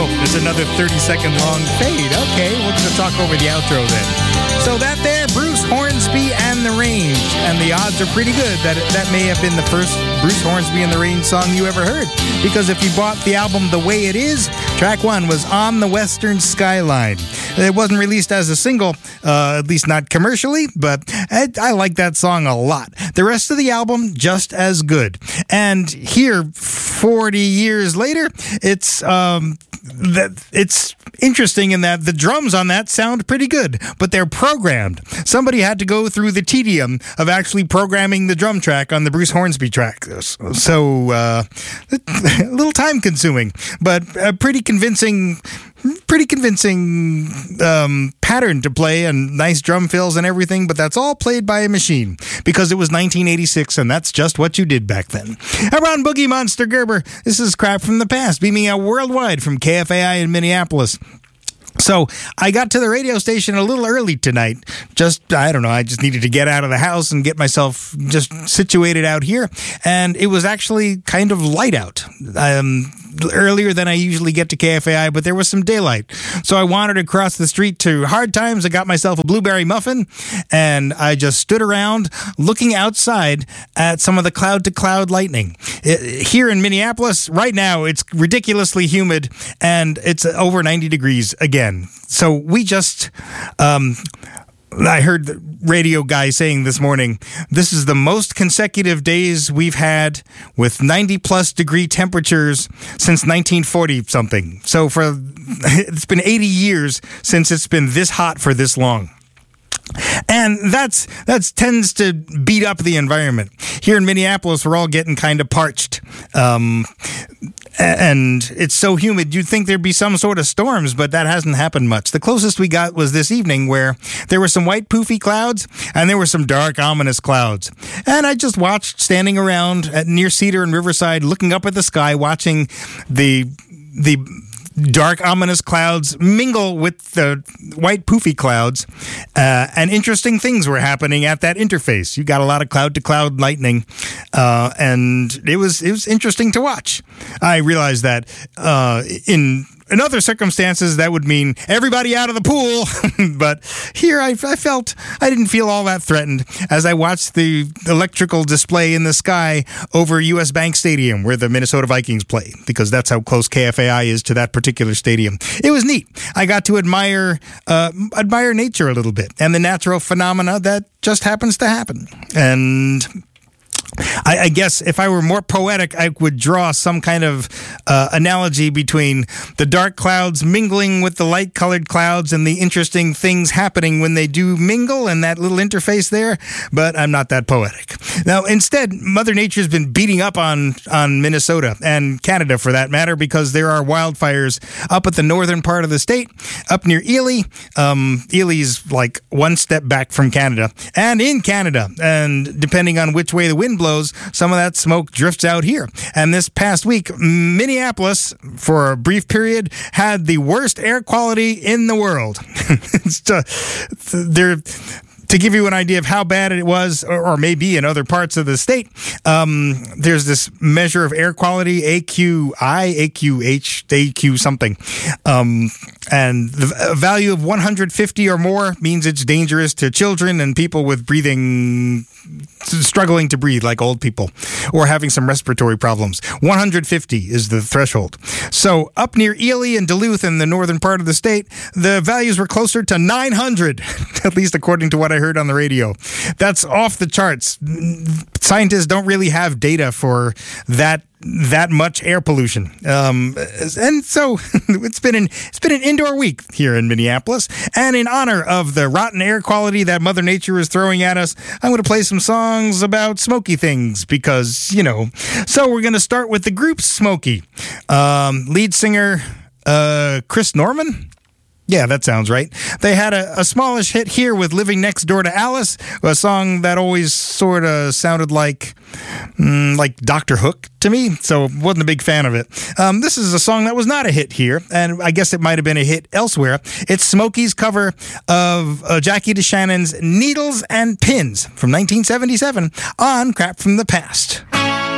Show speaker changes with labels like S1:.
S1: Oh, there's another 30-second long fade. Okay, we're going to talk over the outro then. So that there, Bruce Hornsby and the Range. And the odds are pretty good that that may have been the first Bruce Hornsby and the Range song you ever heard. Because if you bought the album The Way It Is, track 1 was On the Western Skyline. It wasn't released as a single, at least not commercially, but I like that song a lot. The rest of the album, just as good. And here, 40 years later, it's interesting in that the drums on that sound pretty good, but they're programmed. Somebody had to go through the tedium of actually programming the drum track on the Bruce Hornsby track. So, a little time consuming, but a pretty convincing pattern to play and nice drum fills and everything, but that's all played by a machine because it was 1986 and that's just what you did back then. I'm Ron Boogie Monster Gerber. This is Crap from the Past, beaming out worldwide from KFAI in Minneapolis. So I got to the radio station a little early tonight. I just needed to get out of the house and get myself just situated out here. And it was actually kind of light out. Earlier than I usually get to KFAI, but there was some daylight. So I wandered across the street to Hard Times. I got myself a blueberry muffin, and I just stood around looking outside at some of the cloud-to-cloud lightning. Here in Minneapolis, right now, it's ridiculously humid, and it's over 90 degrees again. So we just... I heard the radio guy saying this morning, this is the most consecutive days we've had with 90-plus degree temperatures since 1940-something. So it's been 80 years since it's been this hot for this long. And that tends to beat up the environment. Here in Minneapolis, we're all getting kind of parched. And it's so humid, you'd think there'd be some sort of storms, but that hasn't happened much. The closest we got was this evening where there were some white poofy clouds and there were some dark, ominous clouds. And I just watched standing around near Cedar and Riverside, looking up at the sky, watching the dark, ominous clouds mingle with the white poofy clouds, and interesting things were happening at that interface. You got a lot of cloud-to-cloud lightning, and it was interesting to watch. I realized that in other circumstances, that would mean everybody out of the pool. But here I didn't feel all that threatened as I watched the electrical display in the sky over US Bank Stadium where the Minnesota Vikings play, because that's how close KFAI is to that particular stadium. It was neat. I got to admire nature a little bit and the natural phenomena that just happens to happen. And I guess if I were more poetic, I would draw some kind of analogy between the dark clouds mingling with the light-colored clouds and the interesting things happening when they do mingle and that little interface there, but I'm not that poetic. Now, instead, Mother Nature's been beating up on Minnesota and Canada, for that matter, because there are wildfires up at the northern part of the state, up near Ely. Ely's like one step back from Canada, and in Canada, and depending on which way the wind blows, some of that smoke drifts out here. And this past week, Minneapolis, for a brief period, had the worst air quality in the world. To give you an idea of how bad it was, or maybe in other parts of the state, there's this measure of air quality, AQI, AQH, AQ something. And the value of 150 or more means it's dangerous to children and people with struggling to breathe, like old people, or having some respiratory problems. 150 is the threshold. So up near Ely and Duluth in the northern part of the state, the values were closer to 900, at least according to what I heard on the radio. That's off the charts. Scientists don't really have data for that much air pollution, and so it's been an indoor week here in Minneapolis. And in honor of the rotten air quality that Mother Nature is throwing at us, I'm going to play some songs about smoky things because So we're going to start with the group Smokey. Lead singer Chris Norman. Yeah, that sounds right. They had a smallish hit here with Living Next Door to Alice, a song that always sort of sounded like Dr. Hook to me, so wasn't a big fan of it. This is a song that was not a hit here, and I guess it might have been a hit elsewhere. It's Smokey's cover of Jackie DeShannon's Needles and Pins from 1977 on Crap from the Past.